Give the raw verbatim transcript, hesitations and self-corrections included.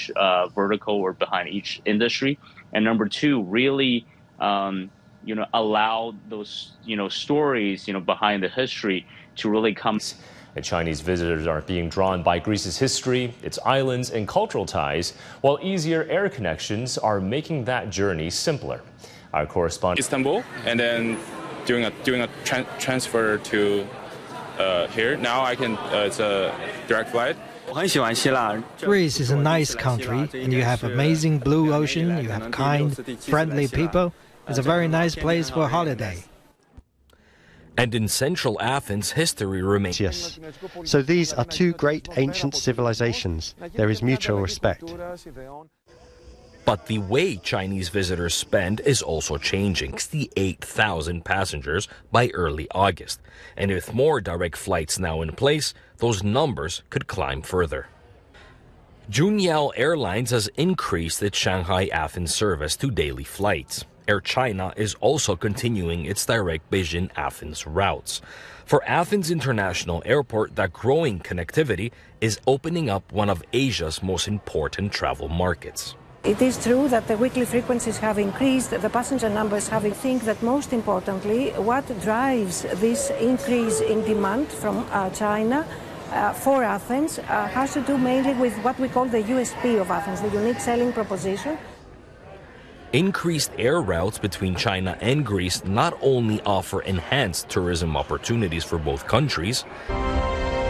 each uh, vertical or behind each industry. And number two, really, um, you know, allow those, you know, stories, you know, behind the history to really come. And Chinese visitors are being drawn by Greece's history, its islands, and cultural ties, while easier air connections are making that journey simpler. Our correspondent Istanbul, and then doing a doing a tra transfer to uh, here. Now I can. Uh, it's a direct flight. Greece is a nice country, and you have amazing blue ocean. You have kind, friendly people. It's a very nice place for a holiday. And in central Athens, history remains. Yes. So these are two great ancient civilizations. There is mutual respect. But the way Chinese visitors spend is also changing. sixty-eight thousand passengers by early August. And with more direct flights now in place, those numbers could climb further. Junyao Airlines has increased its Shanghai-Athens service to daily flights. Air China is also continuing its direct Beijing-Athens routes. For Athens International Airport, that growing connectivity is opening up one of Asia's most important travel markets. It is true that the weekly frequencies have increased, the passenger numbers have. I think that most importantly, what drives this increase in demand from uh, China uh, for Athens uh, has to do mainly with what we call the U S P of Athens, the unique selling proposition. Increased air routes between China and Greece not only offer enhanced tourism opportunities for both countries,